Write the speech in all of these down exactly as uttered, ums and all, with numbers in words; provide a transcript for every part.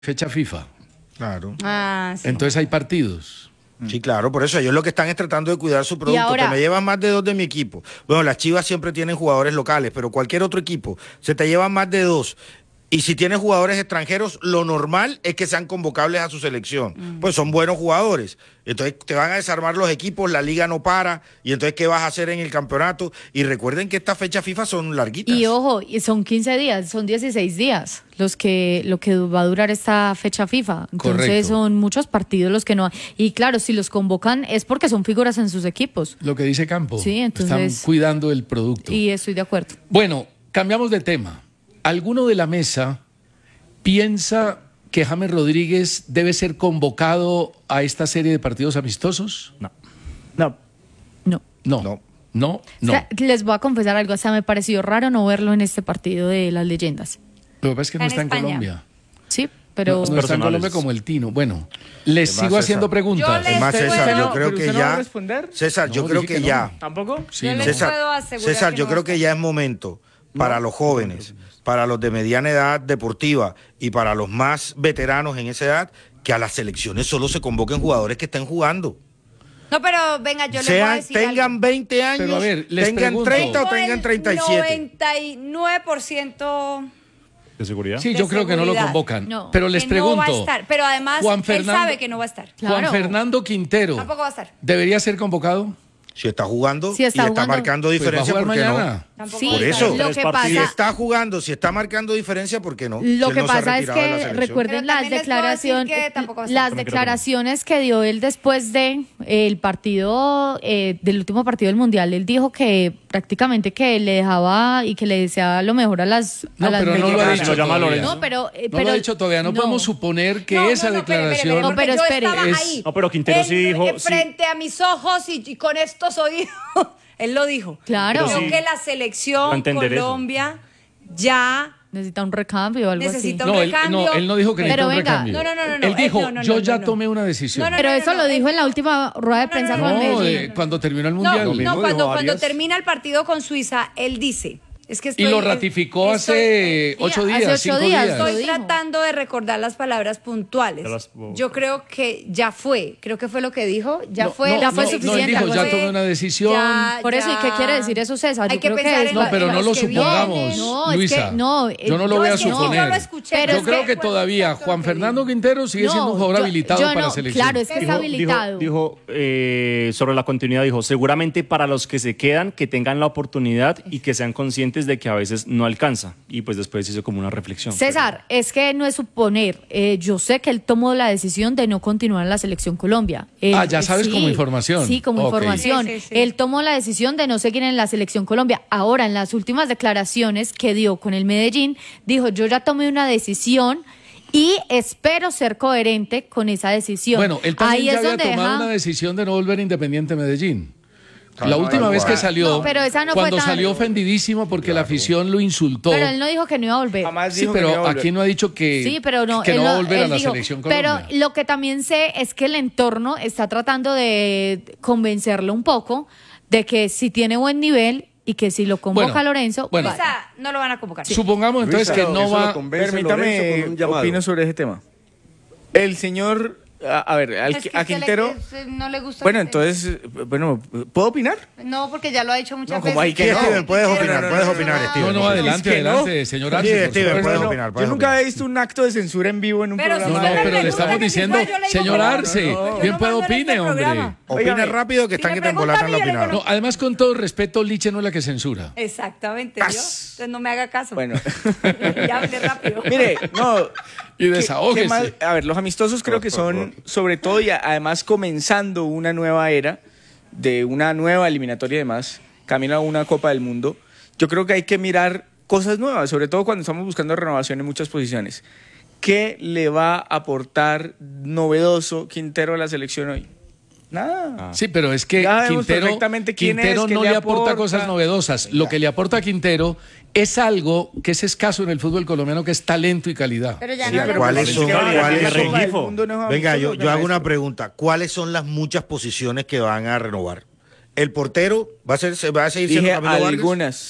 fecha FIFA. Claro. Ah, sí. Entonces hay partidos. Sí, claro, por eso ellos lo que están es tratando de cuidar su producto, ahora, que me llevan más de dos de mi equipo. Bueno, las Chivas siempre tienen jugadores locales, pero cualquier otro equipo se te llevan más de dos. Y si tienes jugadores extranjeros, lo normal es que sean convocables a su selección. Mm. Pues son buenos jugadores. Entonces te van a desarmar los equipos, la liga no para. Y entonces, ¿qué vas a hacer en el campeonato? Y recuerden que estas fechas FIFA son larguitas. Y ojo, son quince días, son dieciséis días los que lo que va a durar esta fecha FIFA. Entonces Correcto. Son muchos partidos los que no... Y claro, si los convocan es porque son figuras en sus equipos. Lo que dice Campo. Sí, entonces... Están cuidando el producto. Y estoy de acuerdo. Bueno, cambiamos de tema. ¿Alguno de la mesa piensa que James Rodríguez debe ser convocado a esta serie de partidos amistosos? No. No. No. No. No. No. no. O sea, les voy a confesar algo. O sea, me pareció raro no verlo en este partido de las leyendas. Lo que pasa es que no está en, España. Colombia. Sí, pero... No, no está en Colombia como el Tino. Bueno, les sigo César. haciendo preguntas. Es más, César, yo creo que ¿Usted no ya... va a responder? César, yo No, creo dije que, que ya... no. ¿Tampoco? Sí, Yo no. les César, puedo asegurar César que yo no creo va a que estar. ya es momento para los jóvenes, para los de mediana edad deportiva y para los más veteranos en esa edad, que a las selecciones solo se convoquen jugadores que estén jugando. No, pero venga, yo les voy a Sean, decir tengan algo. veinte años, Pero a ver, les tengan pregunto. treinta o Con tengan el treinta y siete. noventa y nueve por ciento ¿De seguridad? Sí, de yo creo que no lo seguridad. convocan. No, pero les que pregunto. no va a estar. Pero además, Juan él Fernando- sabe que no va a estar. Claro. Juan Fernando Quintero. Tampoco va a estar. ¿Debería ser convocado? Si está jugando Si está y está jugando, marcando Pues va a diferencia, jugar ¿por qué mañana. no? Tampoco Sí, va a Por estar. eso. lo Tres que partidos. Si pasa... está jugando, si está marcando diferencia, ¿por qué no? Si Lo él que no se ha pasa es retirado de la que selección. recuerden Pero las también les puedo decir declaraciones, que tampoco va a estar. las También creo que no. declaraciones que dio él después de eh, el partido eh, del último partido del mundial. Él dijo que prácticamente que le dejaba y que le deseaba lo mejor a las No, a las pero no lo ha mexicanas. dicho Lo llama todavía. Lorenzo. No, pero, eh, No pero lo ha dicho todavía. No, no. podemos suponer que No, esa no, no, espere, declaración... espere, No, pero porque espere, yo estaba es- ahí. No, pero Quintero En- sí dijo- en sí. frente a mis ojos y, y con estos oídos. Él lo dijo. Claro. Creo sí. que la Va a selección entender eso. Colombia ya Necesita un recambio o algo necesita así. un No, él, recambio. no, él no dijo que Pero necesita un venga. recambio. No, no, no, no, Él no, dijo, no, no, yo no, ya no. tomé una decisión. No, no, Pero no, eso no, lo no. dijo en la última rueda de No, prensa no, no, con no, No, Medellín. de- cuando terminó el No, Mundial. Lo mismo no, cuando, dijo cuando Arias. termina el partido con Suiza, él dice. Es que Y estoy- lo ratificó estoy- hace eh, ocho hace días, ocho cinco días, días. lo Estoy dijo. tratando de recordar las palabras puntuales. De las- Yo creo que ya fue, creo que fue lo que dijo, ya No, fue, no, ya fue no, suficiente, No, él dijo, algo ya así. tomé una decisión. Ya, Por eso, ¿y qué ya. quiere decir eso, César? Hay Yo que creo que pensar es en No, la- pero en no los lo que supongamos, vienen. No, es Luisa. que no, eh, yo no lo no, voy a es que sí, suponer. yo lo escuché, pero yo es creo que- que todavía Juan Fernando Quintero sigue No, siendo un jugador yo- habilitado yo para no, la selección. claro, es que está habilitado. Dijo, dijo, eh, sobre la continuidad, dijo, seguramente para los que se quedan, que tengan la oportunidad y que sean conscientes de que a veces no alcanza. Y pues después hizo como una reflexión. César, es que no es suponer. Eh, yo sé que él tomó la decisión de no continuar en la selección Colombia. Él- Ah, ya sabes, como información. Sí, como Ok. información. Sí, sí, sí. Él tomó la decisión de no seguir en la selección Colombia. Ahora, en las últimas declaraciones que dio con el Medellín, dijo, yo ya tomé una decisión y espero ser coherente con esa decisión. Bueno, él también Ahí ya es había donde tomado deja- una decisión de no volver a Independiente Medellín. Claro, La última igual. vez que salió, No, pero esa no fue cuando tan- salió ofendidísimo porque la afición lo insultó. Pero él no dijo que no iba a volver. Jamás Sí, dijo que no iba pero a volver. aquí no ha dicho que, Sí, pero no, que él no va a no- volver a él la dijo, selección Colombia. Pero lo que también sé es que el entorno está tratando de convencerlo un poco de que si tiene buen nivel y que si lo convoca Bueno, Lorenzo, bueno. vale. Luisa, no lo van a convocar. Supongamos entonces Luisa, que no eso va... lo convence Lorenzo Permítame, con un llamado. opino sobre ese tema. El señor, a, a ver, al- Es que a usted le- Quintero... es- no le gusta. Bueno, que- entonces, eh, bueno, ¿puedo opinar? No, porque ya lo ha dicho muchas No, veces. como hay que Sí, no. Steven, puedes No, opinar, no, no, puedes no, opinar, no, Steven. No, no, adelante, Es que no. adelante, señor Sí, Arce, por Steven, supuesto. puedes No, opinar, yo puedes nunca opinar. he visto un acto de censura en vivo en un Pero No, programa. no, usted me pero le pregunta estamos que si diciendo, cuál yo le digo señor que no. Arce, No, no, bien no puede mando en opine, este hombre. programa. Opina Óigame, rápido que si están me que te pregunta a embolatan mí, la yo le digo opinión. No, además, con todo respeto, Liche no es la que censura. Exactamente, ¿yo? Entonces no me haga caso. Bueno. Ya hablé rápido. Mire, no. Y ¿qué- desahógese. qué más? A ver, los amistosos creo que son, sobre todo y a- además comenzando una nueva era de una nueva eliminatoria y demás, camino a una Copa del Mundo. Yo creo que hay que mirar cosas nuevas, sobre todo cuando estamos buscando renovación en muchas posiciones. ¿Qué le va a aportar novedoso Quintero a la selección hoy? Nada. Sí, pero es que Ya sabemos Quintero, perfectamente quién Quintero es, qué no le le aporta aporta. cosas novedosas. Lo que le aporta a Quintero es algo que es escaso en el fútbol colombiano, que es talento y calidad. Pero ya Sí, no le ¿cuáles gusta. son- ¿Qué vale? cuáles La son- Copa del Mundo no es Venga, yo, amistoso, yo hago no, una maestro. pregunta. ¿Cuáles son las muchas posiciones que van a renovar? ¿El portero va a, ser, se va a seguir siendo Dije Camilo Vargas? algunas.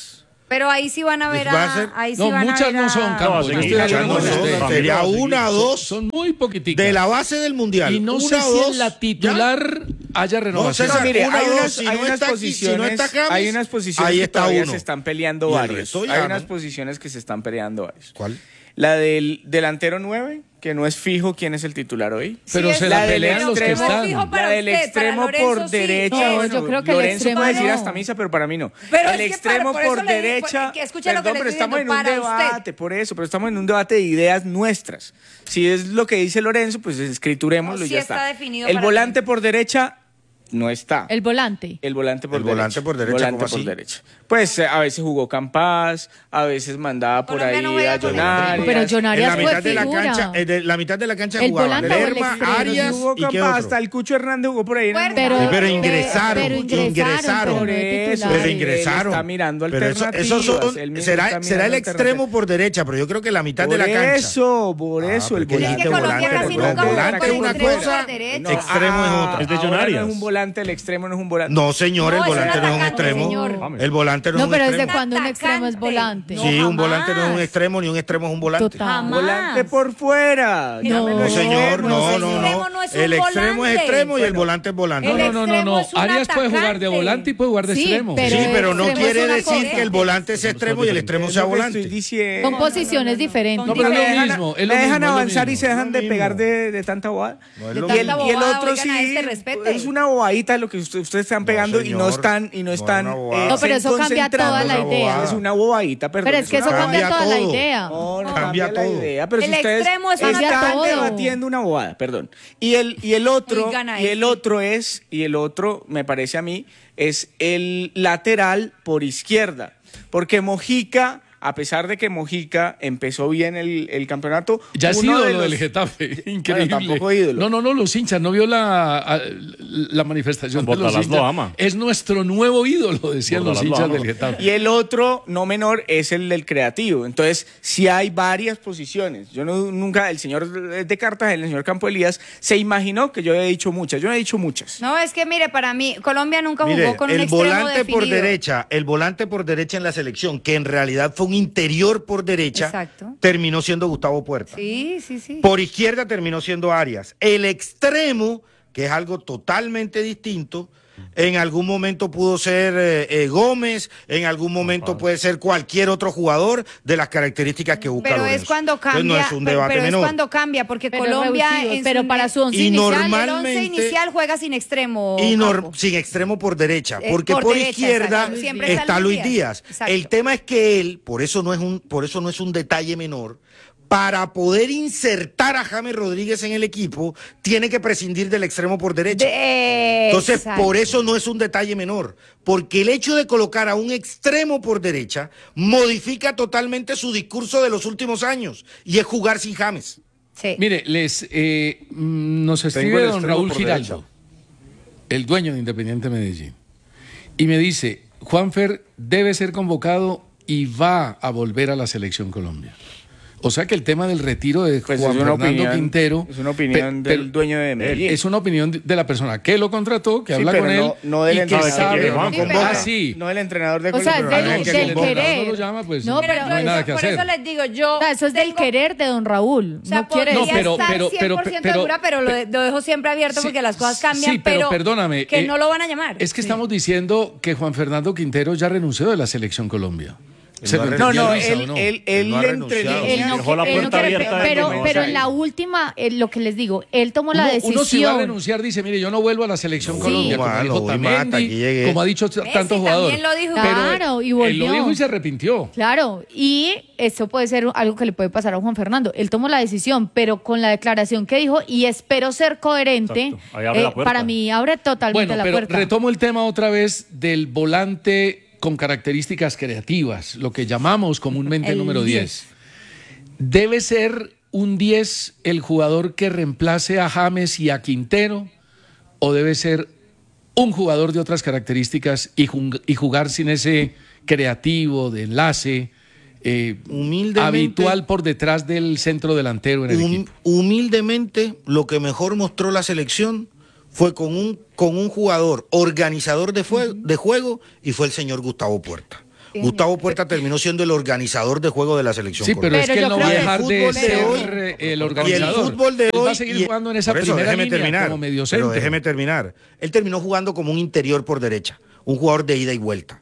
Pero ahí sí van a ver Va a a... ser- ahí sí No, van a muchas ver no a- son, Campos. No, Yo sí, estoy de muchas acuerdo no con son, usted. sería una o dos Son muy poquiticas. de la base del mundial. Y no una sé o si dos, en la titular haya No, renovación. César, No, mire, una hay o unas, dos, si hay no unas está aquí, si posiciones, no está James, hay unas posiciones ahí que está todavía uno. se están peleando Y el varios. resto ya Hay no. unas posiciones que se están peleando varios. ¿Cuál? La del delantero nueve, que no es fijo quién es el titular hoy. Pero Sí, se es la La del pelean los que extremo, están. Fijo para la del usted, para extremo Lorenzo por sí. derecha. No, bueno, yo creo que el Lorenzo extremo puede decir no. hasta misa, pero para mí no. Pero el es que extremo para- por por eso le digo, derecha. que escuche lo que Perdón, le pero estoy estamos en diciendo, un para usted. debate, por eso, pero estamos en un debate de ideas nuestras. Si es lo que dice Lorenzo, pues escriturémoslo No, y sí ya está está. definido El para volante por derecha no está. El volante. El volante por El derecha. volante por derecha, Volante ¿cómo por así? derecha. Pues eh, a veces jugó Campas, a veces mandaba por Colombia ahí no juega a con el John Arias. Pero John En Arias la fue mitad de la figura. cancha, eh, de la mitad de la cancha El jugaban volante o el Lerma, extremo. Arias Jugó y qué Campas, otro. hasta el Cucho Hernández jugó por ahí. en el Pero- Mundial. Sí, pero ingresaron, pero ingresaron, ingresaron. pero no de Por eso, titulares. Pero ingresaron. Él está mirando Pero eso, alternativas, esos son- él mismo será, está será el mirando extremo alternativas. por derecha, pero yo creo que la mitad Por de la cancha. eso, por Ah, eso, el porque volante. Es que Colombia volante, casi no, nunca jugó volante con es una extremo cosa, por derecha. no, extremo es otra. Es de John ahora Arias. no es un volante, el extremo no es un volante. No, señor, No, el ese volante era no es un atacante, extremo. señor. El volante no, No, es un pero desde extremo. cuando un extremo es Atacante. volante. No, Sí, un jamás. volante no es un extremo, ni un extremo es un volante. Total. Jamás. Volante por fuera. No. Llámelo No, No, señor, extremo, no, el no, extremo no. no es un El extremo es volante. extremo y el Bueno. volante es volante. No, El no, no, no, extremo no. es un Arias puede jugar de atacante. volante y puede jugar de Sí, extremo. pero- Sí, pero no extremo es quiere una decir cosa. que el volante sea extremo y el extremo sea Es lo que volante. estoy diciendo. Son posiciones diferentes. No, pero es Me lo dejan- mismo, es lo me dejan mismo, es lo avanzar mismo. y se dejan Es de lo pegar mismo. de, de tanta bobada. No es De lo tanta Y el, mismo. y el bobada, otro oigan, sí a este respete. es una bobadita lo que usted- ustedes están pegando y no señor, están y no no es están una bobada. eh, No, pero eso cambia concentrando. toda la Una idea. bobada. Es una bobadita, perdón. Pero es que una eso cambia Cambia toda la todo. idea. No, no Cambia cambia la todo. idea, pero El si ustedes extremo es un están atacante. debatiendo una bobada, perdón. Y el y el otro Oigan a y el ese. otro es y el otro me parece a mí es el lateral por izquierda, porque Mojica, a pesar de que Mojica empezó bien el, el campeonato, Ya es uno de ídolo los- del Getafe. Increíble. tampoco ídolo. No, no, no, los hinchas. ¿No vio la, a- la manifestación de los Botalazo hinchas? lo ama. Es nuestro nuevo ídolo, decían los Botalazo lo hinchas ama. del Getafe. Y el otro, no menor, es el del creativo. Entonces, si hay varias posiciones. Yo no, nunca, el señor de Cartagena, el señor Campo Elías, se imaginó que yo había dicho muchas. Yo no he dicho muchas. No, es que mire, para mí, Colombia nunca jugó Mire, con un el extremo volante por definido. derecha, el volante por derecha en la selección, que en realidad fue un interior por derecha, Exacto. terminó siendo Gustavo Puerta. Sí, sí, sí. Por izquierda terminó siendo Arias. El extremo, que es algo totalmente distinto, en algún momento pudo ser eh, eh, Gómez, en algún momento puede ser cualquier otro jugador de las características que busca Pero Lorenzo. es cuando Entonces, cambia, no es un pero, debate pero es menor. cuando cambia, porque Pero Colombia reducido, en pero su- para su once Y inicial. normal- el once Normalmente- inicial juega sin extremo. Y nor- Campo. sin extremo por derecha, Eh, porque por por, derecha, izquierda exacto. Siempre está, está Luis Luis Díaz. Díaz. Exacto. El tema es que él, por eso no es un, por eso no es un detalle menor, para poder insertar a James Rodríguez en el equipo, tiene que prescindir del extremo por derecha. De- Entonces, exacto. por eso no es un detalle menor, porque el hecho de colocar a un extremo por derecha modifica totalmente su discurso de los últimos años, y es jugar sin James. Sí. Mire, les eh, mm, nos Tengo escribe el don extremo Raúl por Giraldo, derecha. el dueño de Independiente Medellín, y me dice, Juanfer debe ser convocado y va a volver a la Selección Colombia. O sea que el tema del retiro de Pues Juan es una Fernando opinión- Quintero es una opinión pe- del pero- dueño de Medellín. Es una opinión de- de la persona que lo contrató, que Sí, habla pero con él no- no del y que entrenador sabe. que quiere, Juan. Sí, pero- Ah, sí. No el entrenador de O sea, Colombia, es pero del, el que del convoca. querer. No lo llama, pues, no, no, pero no hay nada que por hacer. eso les digo, yo. o sea, eso es del tengo- querer de don Raúl. O sea, no quiere podría No, pero- estar pero- pero- cien por ciento pero- segura, pero lo, de- lo dejo siempre abierto Sí, porque las cosas cambian, sí, pero perdóname, que eh, no lo van a llamar. Es que estamos diciendo que Juan Fernando Quintero ya renunció de la Selección Colombia. ¿Se no ha lo No, entendió no, Luisa, él, o no? él, Él él no ha le renunciado. entregué- Él no, Dejó la él no puerta quiere- abierta de pero, que pero no- en la última, eh, lo que les digo, él tomó la Uno, decisión. uno si va a renunciar dice, mire, yo no vuelvo a la Selección Sí. Colombia, como Malo, dijo voy más, hasta aquí Tamendi, llegué. como ha dicho t- Messi tantos jugadores. también lo dijo. Pero Claro, y él volvió. lo dijo y se arrepintió. Claro, y eso puede ser algo que le puede pasar a Juan Fernando. Él tomó la decisión, pero con la declaración que dijo, y espero ser coherente, Exacto. Ahí abre la puerta. para mí abre totalmente Bueno, la pero puerta. retomo el tema otra vez del volante con características creativas, lo que llamamos comúnmente El número diez. diez. ¿Debe ser un diez el jugador que reemplace a James y a Quintero? ¿O debe ser un jugador de otras características y, jung- y jugar sin ese creativo de enlace eh, Humildemente- habitual por detrás del centro delantero en el Hum- equipo? humildemente, lo que mejor mostró la selección fue con un, con un jugador organizador de, fue- de juego, y fue el señor Gustavo Puerta. Gustavo Puerta terminó siendo el organizador de juego de la selección Sí, pero Colombia. es que Pero él no yo va a creo dejar que de el fútbol de ser hoy- el Y el organizador. fútbol de Él hoy va a seguir y- jugando en esa por eso, primera déjeme línea terminar, como medio pero centro. déjeme terminar. Él terminó jugando como un interior por derecha, un jugador de ida y vuelta.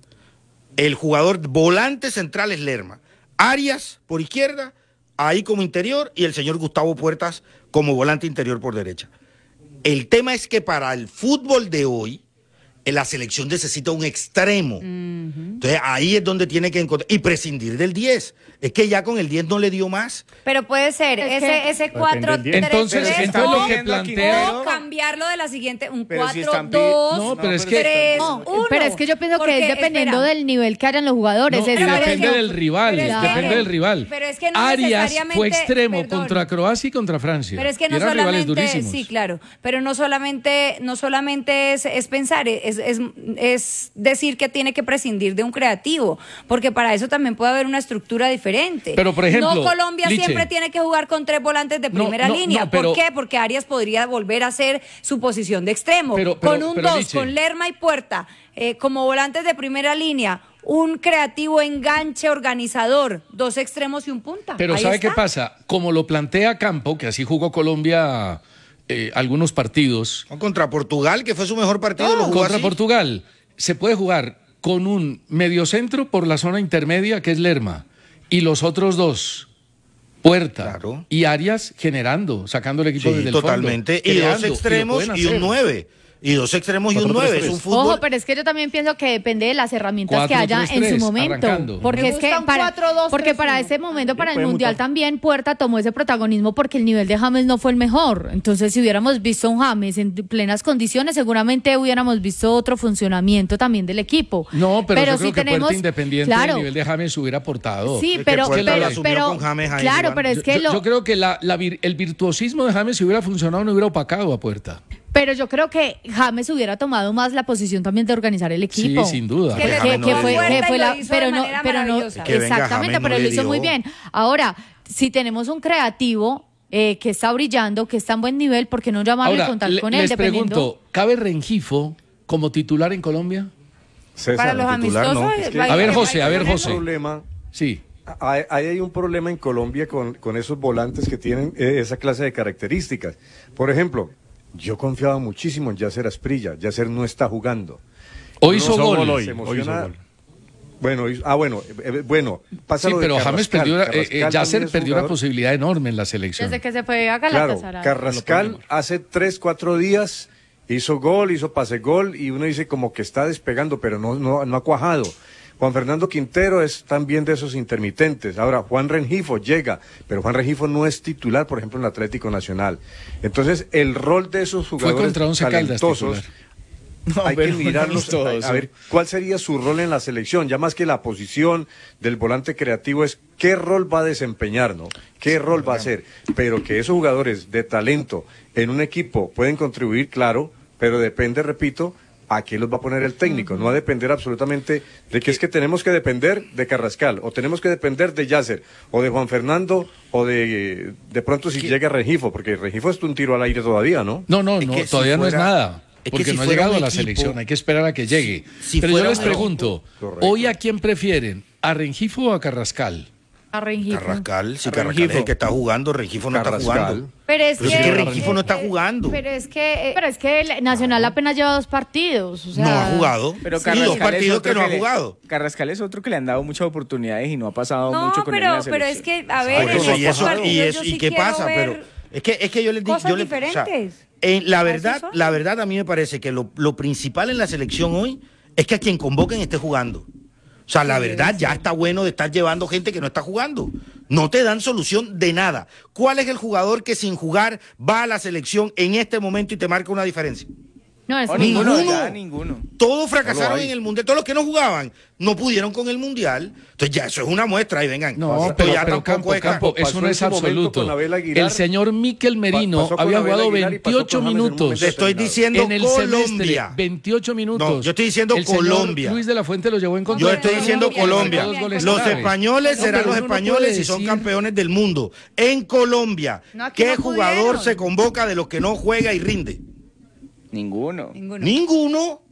El jugador volante central es Lerma. Arias por izquierda, ahí como interior, y el señor Gustavo Puertas como volante interior por derecha. El tema es que para el fútbol de hoy, la selección necesita un extremo. Entonces ahí es donde tiene que encontrar. Y prescindir del diez. Es que ya con el diez no le dio más. Pero puede ser Es ese, que- ese Depende cuatro del día. tres Entonces, tres, entonces lo o- que viendo aquí, plantea... o cambiarlo de la siguiente, un Pero si cuatro están pi- dos No, pero es que- tres No, uno. pero es que yo pienso Porque, que es dependiendo espera, del nivel que hayan los jugadores. No, Es y Pero saber depende que- del rival, pero es que- depende del rival. pero es que no Arias necesariamente- fue extremo perdón. contra Croacia y contra Francia. Pero es que Y no eran rivales solamente, durísimos. sí, claro, pero no solamente, no solamente es, es pensar, es, es, es decir que tiene que prescindir de un creativo, porque para eso también puede haber una estructura diferente. Pero, por ejemplo, no Colombia Liche. siempre tiene que jugar con tres volantes de No, primera no, línea. no, pero- ¿Por qué? Porque Arias podría volver a hacer su posición de extremo. Pero- pero- con un pero, dos, Liche. con Lerma y Puerta, eh, como volantes de primera línea. Un creativo enganche organizador, dos extremos y un punta. Pero Ahí ¿sabe está. qué pasa? Como lo plantea Campo, que así jugó Colombia eh, algunos partidos, Contra Portugal, que fue su mejor partido, lo jugó contra así. Portugal, se puede jugar con un mediocentro por la zona intermedia, que es Lerma, y los otros dos, Puerta Claro. y Arias, generando, sacando el equipo Sí, desde el totalmente. fondo. Y dos creando, lo extremos pueden y un hacer. nueve. Y dos extremos y un Cuatro, nueve. tres, Es un tres. fútbol. Ojo, pero es que yo también pienso que depende de las herramientas Cuatro, que haya tres, en tres, su momento. arrancando. Porque Me es que gusta un para, cuatro, dos, porque tres, para uno. ese momento, para el puede Mundial mutar. también Puerta tomó ese protagonismo porque el nivel de James no fue el mejor. Entonces, si hubiéramos visto un James en plenas condiciones, seguramente hubiéramos visto otro funcionamiento también del equipo. No, pero, yo creo si que tenemos, Puerta Independiente claro, del nivel de James hubiera aportado. sí, Es que pero, Puerta pero, lo asumió pero- con James ahí, claro, Iván. pero es Yo- que yo, lo, yo creo que la, la vir- el virtuosismo de James si hubiera funcionado no hubiera opacado a Puerta. Pero yo creo que James hubiera tomado más la posición también de organizar el equipo. Sí, sin duda. Que Que, le que- James no que le fue, dio. que Puerta fue y lo la, hizo pero de no, manera pero no, maravillosa. Que venga, exactamente, James no pero él le lo hizo dio. muy bien. Ahora, si tenemos un creativo eh, que está brillando, que está en buen nivel, ¿por qué no llamarle y Ahora, contar le- con él? les dependiendo? pregunto, ¿cabe Rengifo como titular en Colombia? César, Para los titular, amistosos. no. Es que- hay- A ver, hay- José, hay- a ver, hay- un José. problema, Sí. hay, ahí hay un problema en Colombia con, con esos volantes que tienen eh, esa clase de características. Por ejemplo, yo confiaba muchísimo en Yasser Asprilla. Yasser no está jugando. Hoy Uno hizo se gol. hoy. Se hizo emociona. gol. Bueno, hizo- ah, bueno, eh, eh, bueno, pasa Sí, lo de pero James Carrascal. perdió, la- eh, Carrascal eh, también Yasser es un perdió una jugador- posibilidad enorme en la selección. Desde que se fue a Claro, Galatasaray. Carrascal hace tres, cuatro días hizo gol, hizo pase gol y uno dice como que está despegando, pero no, no, no ha cuajado. Juan Fernando Quintero es también de esos intermitentes. Ahora, Juan Rengifo llega, pero Juan Rengifo no es titular, por ejemplo, en el Atlético Nacional. Entonces, el rol de esos Fue jugadores contra Once Caldas talentosos, titular. No, hay que pero mirarlos, todos. a, a ver, ¿cuál sería su rol en la selección? Ya más que la posición del volante creativo es qué rol va a desempeñar, ¿no? ¿Qué rol va a hacer? Pero que esos jugadores de talento en un equipo pueden contribuir, claro, pero depende, repito, a qué los va a poner el técnico. No va a depender absolutamente de que es que tenemos que depender de Carrascal, o tenemos que depender de Yasser, o de Juan Fernando, o de de pronto si llega Rengifo, porque Rengifo es un tiro al aire todavía, ¿no? No, no, Es no, que si todavía no es fuera- nada. es que Porque si no ha fuera llegado un a la equipo- selección, hay que esperar a que llegue. Si- si Pero yo fuera les un pregunto, Correcto. ¿hoy a quién prefieren? ¿A Rengifo o a Carrascal? A Rengifo. Carrascal, si A Carrascal es el Rengifo. que está jugando, Rengifo no está Carrascal. jugando. Pero es Pero que, es que Rengifo no está eh, eh, jugando. Pero es que, eh, pero es que el Nacional apenas lleva dos partidos. O sea, No ha jugado. Pero Sí, Carrascal dos es partidos otro que no ha le- jugado. Carrascal es otro que le han dado muchas oportunidades y no ha pasado No, mucho con él en pero, la pero es selección. que, a ver, Por en eso, y estos eso, y partidos eso, yo y sí qué quiero pasa, ver pero es que es que yo les digo, cosas yo les, o sea, diferentes. en la Así verdad, son. la verdad a mí me parece que lo, lo principal en la selección hoy es que a quien convoquen esté jugando. O sea, la verdad ya está bueno de estar llevando gente que no está jugando. No te dan solución de nada. ¿Cuál es el jugador que sin jugar va a la selección en este momento y te marca una diferencia? no, es No, un- ninguno, ninguno. ya, ninguno. Todos fracasaron hay. en el mundial. Todos los que no jugaban no pudieron con el mundial. Entonces ya eso es una muestra y vengan. No, Esto pero, ya pero tampoco Campo, es- Campo, Pasó eso no en es su momento absoluto. con Abel Aguilar. El señor Miquel Merino pasó con había Abel jugado Aguilar y pasó veintiocho con James en un minutos. momento Te estoy diciendo en el Colombia. semestre, veintiocho minutos. No, yo estoy diciendo El señor Colombia. Luis de la Fuente lo llevó en contra. Yo de estoy diciendo Colombia, Colombia. Dos goles Los claves. españoles No, serán pero los uno no españoles puede y son decir- campeones del mundo. En Colombia, No, aquí ¿qué no jugador pudieron. se convoca de los que no juega y rinde? Ninguno. Ninguno. Ninguno.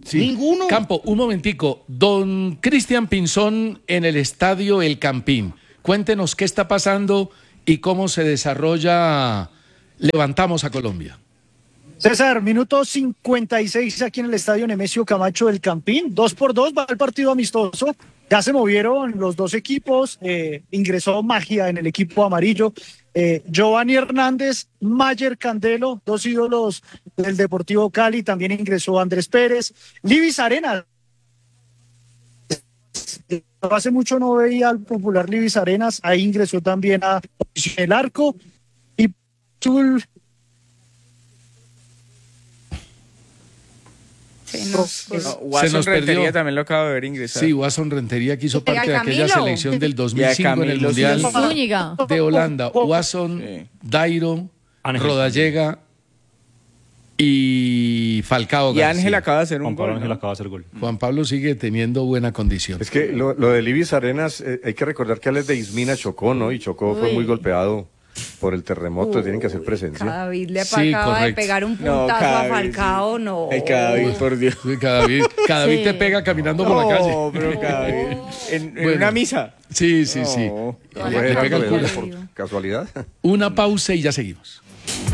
Sí. Ninguno. Campo, un momentico. Don Cristian Pinzón en el estadio El Campín. Cuéntenos qué está pasando y cómo se desarrolla Levantamos a Colombia. César, minuto cincuenta y seis aquí en el estadio Nemesio Camacho del Campín. Dos por dos va el partido amistoso. Ya se movieron los dos equipos. Eh, ingresó Magia en el equipo amarillo. Eh, Giovanni Hernández, Mayer Candelo, dos ídolos del Deportivo Cali. También ingresó Andrés Pérez. Libis Arenas. Hace mucho no veía al popular Libis Arenas. Ahí ingresó también a el arco. Y Chul. Sí, no, pues, No, Watson nos Rentería perdió. también lo acabo de ver ingresar. Sí, Watson Rentería que hizo Y a parte de aquella Camilo. selección del dos mil Y a cinco en el Camilo Mundial Zúñiga. de Holanda. Watson, Sí. Dairo, Ángel. Rodallega y Falcao Y García. Ángel acaba de hacer un Juan Pablo gol, Ángel ¿no? acaba de hacer gol. Juan Pablo sigue teniendo buena condición. Es que lo, lo de Libis Arenas, eh, hay que recordar que Alex de Ismina chocó, ¿no? Y chocó, fue Uy. muy golpeado por el terremoto, tienen que hacer presencia. David le Sí, acaba de correcto. pegar un No, puntazo a David, Falcao, sí. no. Ay, David, por Dios. Sí, Cada vez, cada vez Sí. te pega caminando por la calle. No, pero David. En, en Bueno. una misa. Sí, sí, sí. No. Le- ¿Fue le pega el algo de- culo. por casualidad? Una pausa y ya seguimos.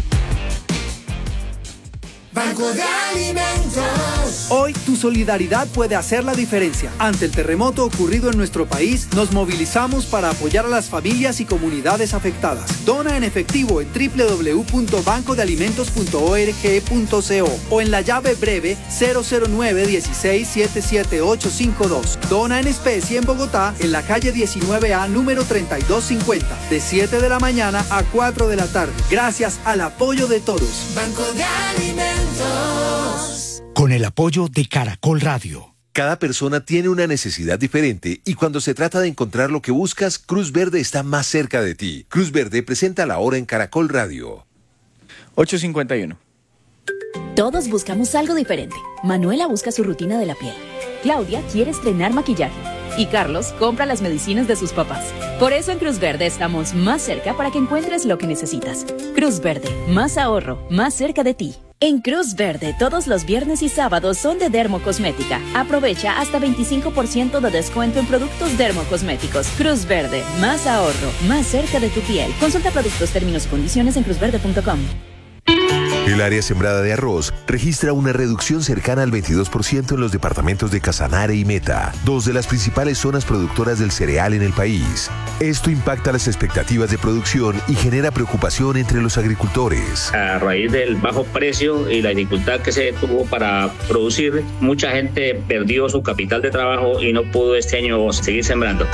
Banco de Alimentos. Hoy tu solidaridad puede hacer la diferencia. Ante el terremoto ocurrido en nuestro país, nos movilizamos para apoyar a las familias y comunidades afectadas. Dona en efectivo en doble u doble u doble u punto banco de alimentos punto org punto co o en la llave breve cero cero nueve uno seis siete siete ocho cinco dos. Dona en especie en Bogotá, en la calle diecinueve A, número treinta y dos cincuenta, de siete de la mañana a cuatro de la tarde. Gracias al apoyo de todos. Banco de Alimentos. Con el apoyo de Caracol Radio. Cada persona tiene una necesidad diferente y cuando se trata de encontrar lo que buscas, Cruz Verde está más cerca de ti. Cruz Verde presenta la hora en Caracol Radio. ocho cincuenta y uno. Todos buscamos algo diferente. Manuela busca su rutina de la piel. Claudia quiere estrenar maquillaje. Y Carlos compra las medicinas de sus papás. Por eso en Cruz Verde estamos más cerca para que encuentres lo que necesitas. Cruz Verde, más ahorro, más cerca de ti. En Cruz Verde, todos los viernes y sábados son de Dermocosmética. Aprovecha hasta veinticinco por ciento de descuento en productos dermocosméticos. Cruz Verde, más ahorro, más cerca de tu piel. Consulta productos, términos y condiciones en cruz verde punto com. El área sembrada de arroz registra una reducción cercana al veintidós por ciento en los departamentos de Casanare y Meta, dos de las principales zonas productoras del cereal en el país. Esto impacta las expectativas de producción y genera preocupación entre los agricultores. A raíz del bajo precio y la dificultad que se tuvo para producir, mucha gente perdió su capital de trabajo y no pudo este año seguir sembrando.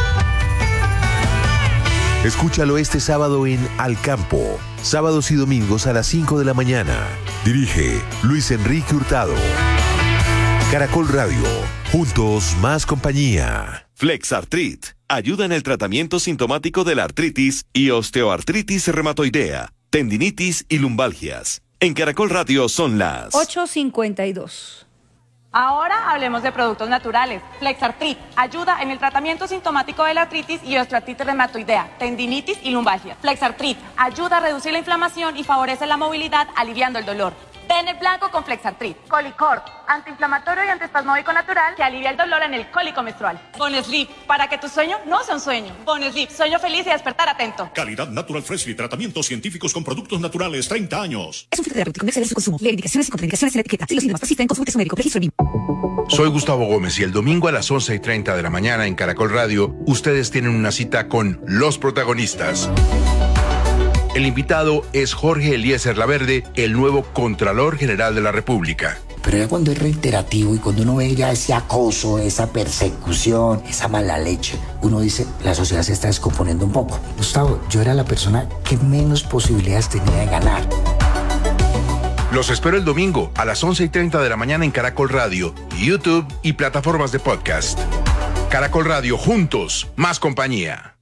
Escúchalo este sábado en Al Campo, sábados y domingos a las cinco de la mañana. Dirige Luis Enrique Hurtado. Caracol Radio, juntos más compañía. Flexartrit ayuda en el tratamiento sintomático de la artritis y osteoartritis reumatoidea, tendinitis y lumbalgias. En Caracol Radio son las ocho cincuenta y dos. Ahora hablemos de productos naturales. Flexartrit ayuda en el tratamiento sintomático de la artritis y osteoartritis reumatoidea, tendinitis y lumbalgia. Flexartrit ayuda a reducir la inflamación y favorece la movilidad, aliviando el dolor. Pene blanco con Flexartrit. Colicort, antiinflamatorio y antiespasmódico natural que alivia el dolor en el cólico menstrual. Bonesleep, para que tu sueño no sea un sueño. Bonesleep, sueño feliz y despertar atento. Calidad Natural Freshly, tratamientos científicos con productos naturales, treinta años. Es un filtro terapéutico, no exceder su consumo. Lee indicaciones y contraindicaciones en la etiqueta. Si los síntomas persisten, consulte a su médico. Registro B I M. Soy Gustavo Gómez y el domingo a las once y treinta de la mañana en Caracol Radio, ustedes tienen una cita con los protagonistas. El invitado es Jorge Eliezer Laverde, el nuevo Contralor General de la República. Pero ya cuando es reiterativo y cuando uno ve ya ese acoso, esa persecución, esa mala leche, uno dice, la sociedad se está descomponiendo un poco. Gustavo, yo era la persona que menos posibilidades tenía de ganar. Los espero el domingo a las once y treinta de la mañana en Caracol Radio, YouTube y plataformas de podcast. Caracol Radio, juntos, más compañía.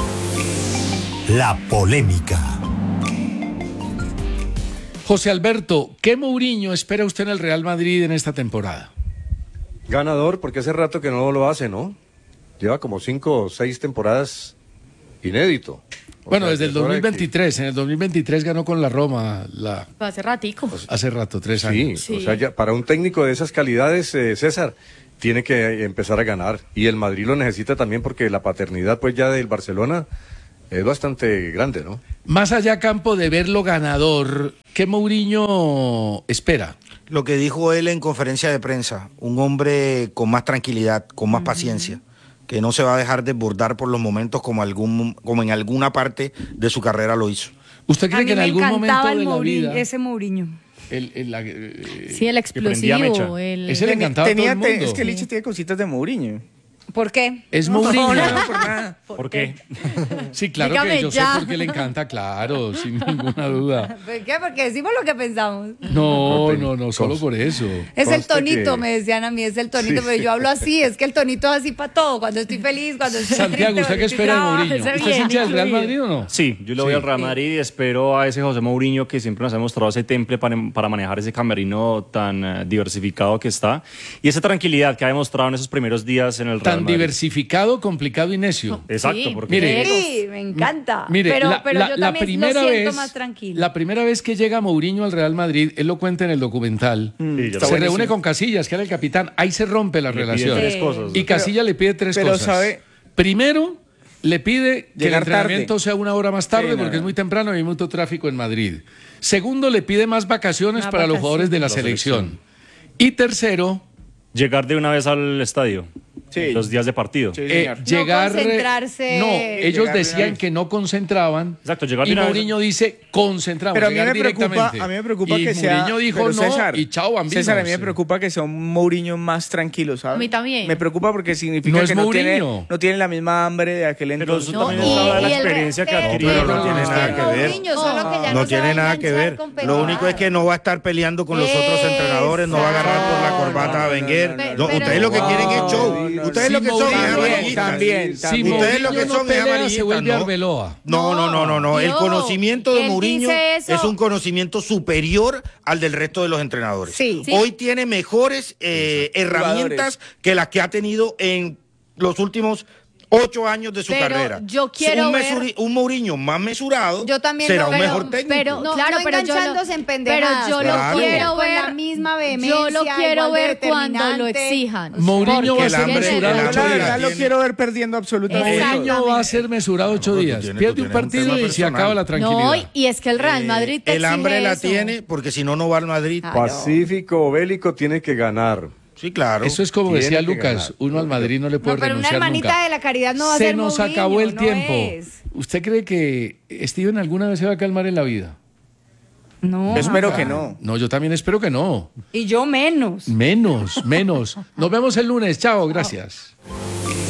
La polémica. José Alberto, ¿qué Mourinho espera usted en el Real Madrid en esta temporada? Ganador, porque hace rato que no lo hace, ¿no? Lleva como cinco o seis temporadas inédito. Bueno, sea, desde el es hora dos mil de que- veintitrés, en el dos mil veintitrés ganó con la Roma la, Hace ratico. hace rato, tres Sí, años. Sí. o sea, ya para un técnico de esas calidades, eh, César, tiene que empezar a ganar. Y el Madrid lo necesita también porque la paternidad, pues ya del Barcelona es bastante grande, ¿no? Más allá, Campo, de verlo ganador, ¿qué Mourinho espera? Lo que dijo él en conferencia de prensa, un hombre con más tranquilidad, con más paciencia, que no se va a dejar desbordar por los momentos como, algún, como en alguna parte de su carrera lo hizo. ¿Usted A cree mí que en me algún momento encantaba de el la Mourinho, vida... ese Mourinho. El, el- la- eh, Sí, el prendía mecha. explosivo. El... Ese le Tenía- encantaba a todo tenía- el mundo. Es que Licha tiene cositas de Mourinho. ¿Por qué? Es No, Mourinho. no, no, por nada. ¿Por qué? Sí, claro Dígame que yo ya. sé por qué le encanta, claro, sin ninguna duda. ¿Por qué? Porque decimos lo que pensamos. No, no, no, solo por eso. Es el Conste tonito, que- me decían a mí, es el tonito, Sí. pero yo hablo así, es que el tonito es así para todo, cuando estoy feliz, cuando estoy Santiago, triste, ¿usted qué cuando estoy espera de brava. Mourinho? ese ¿Usted es bien hincha del Real incluido. Madrid o no? Sí, yo le voy Sí. al Real Madrid y espero a ese José Mourinho que siempre nos ha mostrado ese temple para, para manejar ese camerino tan eh, diversificado que está y esa tranquilidad que ha demostrado en esos primeros días en el Real Tan Madrid. diversificado, complicado y necio. Exacto, Sí. porque Mire, Sí, me encanta. Mire, pero la, pero la- yo la también primera lo siento vez, más tranquilo. la primera vez que llega Mourinho al Real Madrid, él lo cuenta en el documental. Sí, ya se lo- Está reúne buenísimo. con Casillas, que era el capitán. Ahí se rompe la le pide relación. tres Sí. cosas. Y Casillas le pide tres pero cosas. sabe- Primero, le pide que el Llegar entrenamiento tarde. sea una hora más tarde Sí, no, porque es no. muy temprano y hay mucho tráfico en Madrid. Segundo, le pide más vacaciones Más para los vacaciones. jugadores de la, La selección. Y tercero, Llegar de una vez al estadio. Sí. Los días de partido. Sí, eh, señor. llegar. concentrarse. No, ellos Llegar de decían una que no concentraban. Exacto, llegar de Y una vez. Mourinho dice concentramos. Pero a mí llegar me preocupa, directamente. a mí me preocupa y que sea. Mourinho dijo pero no César, y chao, bambinos. César, a mí me preocupa que sea un Mourinho más tranquilo, ¿sabes? A mí también. Me preocupa porque significa No es que no tiene, Mourinho. no tiene la misma hambre de aquel Pero entonces. eso No, también y- habla de la y el experiencia que ha respeto. adquirido. Pero no No, tiene es nada que que ver. Mourinho, solo que ya No se tiene va a nada que enganchar ver. con Lo pendejadas. único es que no va a estar peleando con los otros entrenadores, no va a agarrar por la No, corbata no, a no, Wenger. no, no, No, no. ustedes lo que No, quieren es show. no, no. Ustedes Si lo que son es Mourinho- amarillistas. También, Si también. Ustedes lo Mourinho que no son es pelea, se amarillistas, vuelve ¿no? Arbeloa. No, no, no, no, no. El No, conocimiento de él Mourinho dice eso. es un conocimiento superior al del resto de los entrenadores. Sí. Sí. Hoy tiene mejores eh, herramientas que las que ha tenido en los últimos ocho años de su Pero carrera. yo quiero un, ver- mesuri- un Mourinho más mesurado Yo también será lo un veo, mejor técnico. Pero, No, claro, no pero yo lo, enganchándose en pendejadas, pero yo Claro. lo quiero con ver. la misma vehemencia, Yo lo quiero igual de ver cuando lo determinante. exijan. Mourinho Porque va a el ser hambre- tiene- el Yo hambre la la verdad lo tiene. quiero ver perdiendo absolutamente Exacto. todo. Mourinho va a ser mesurado ocho No, tú días. tienes- Pierde tú un tienes un partido tema y se personal. acaba la tranquilidad. No, y- y es que el Real Eh, Madrid te el hambre exige la eso. tiene porque si no, no va al Madrid. Ah, Pacífico o bélico tiene que ganar. Sí, claro. Eso es como Tiene decía que Lucas, ganar. uno al Madrid no le puede No, pero una renunciar hermanita nunca. de la caridad no va a Se ser nos Mourinho, acabó el no tiempo. es. ¿Usted cree que Steven alguna vez se va a calmar en la vida? No. Yo espero que no. No, yo también espero que no. Y yo menos. Menos, menos. Nos vemos el lunes. Chao, gracias.